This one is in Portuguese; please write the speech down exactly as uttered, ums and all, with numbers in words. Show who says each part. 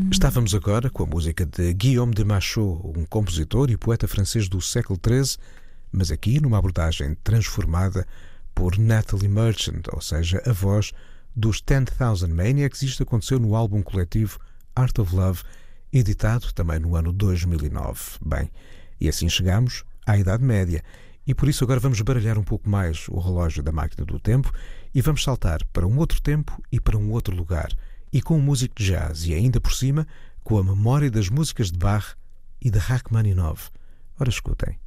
Speaker 1: Estávamos agora com a música de Guillaume de Machaut, um compositor e poeta francês do século treze, mas aqui numa abordagem transformada por Natalie Merchant, ou seja, a voz dos ten thousand Maniacs. Isto aconteceu no álbum coletivo Art of Love, editado também no ano dois mil e nove. Bem, e assim chegamos à Idade Média, e por isso agora vamos baralhar um pouco mais o relógio da máquina do tempo e vamos saltar para um outro tempo e para um outro lugar, e com um músico de jazz, e ainda por cima com a memória das músicas de Bach e de Rachmaninoff. Ora, escutem.